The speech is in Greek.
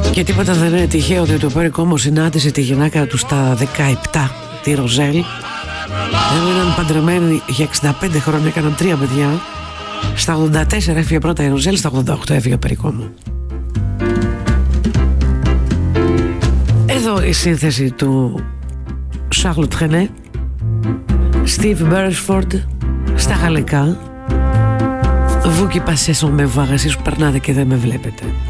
Και τίποτα δεν είναι τυχαίο ότι το Perry Como συνάντησε τη γυναίκα του στα 17, τη Ροζέλ. Έμειναν παντρεμένοι για 65 χρόνια, έκαναν 3 παιδιά. Στα 84 έφυγε πρώτα η Ροζέλ, στα 88 έφυγε ο Perry Como. Εδώ η σύνθεση του Charles Trenet, Steve Beresford στα γαλλικά. Vous qui passez sans me voir, εσείς που περνάτε και δεν με βλέπετε.